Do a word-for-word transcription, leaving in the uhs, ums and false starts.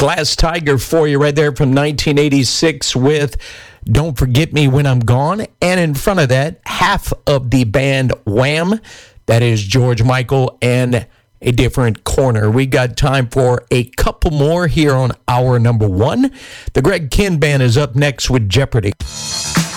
Glass Tiger for you right there from nineteen eighty-six with Don't Forget Me When I'm Gone. And in front of that, half of the band Wham! That is George Michael and A Different Corner. We got time for a couple more here on hour number one. The Greg Kihn Band is up next with Jeopardy!